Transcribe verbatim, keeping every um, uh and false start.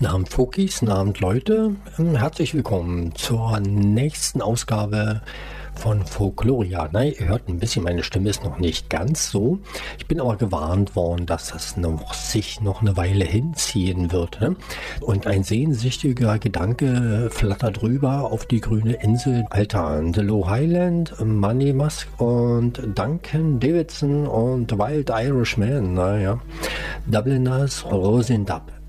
Guten Abend, Fokis, guten Abend, Leute. Ähm, Herzlich willkommen zur nächsten Ausgabe von Folkloria. Nein, ihr hört ein bisschen, meine Stimme ist noch nicht ganz so. Ich bin aber gewarnt worden, dass das noch, sich noch eine Weile hinziehen wird. Ne? Und ein sehnsüchtiger Gedanke flattert drüber auf die grüne Insel Alter. The Low Highland, Money Musk und Duncan Davidson und Wild Irishman. Naja, Dubliners Rosendub.